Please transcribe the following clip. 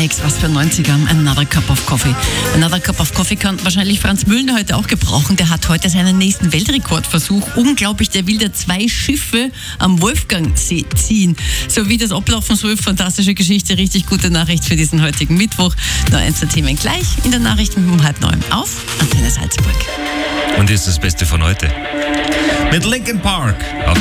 Alex, was für 90er, Another Cup of Coffee. Another Cup of Coffee kann wahrscheinlich Franz Müllner heute auch gebrauchen. Der hat heute seinen nächsten Weltrekordversuch. Unglaublich, der will da 2 Schiffe am Wolfgangsee ziehen. So wie das ablaufen soll, fantastische Geschichte, richtig gute Nachricht für diesen heutigen Mittwoch. Noch eins der Themen gleich in der Nachrichten um 8:30 auf Antenne Salzburg. Und hier ist das Beste von heute. Mit Linkin Park.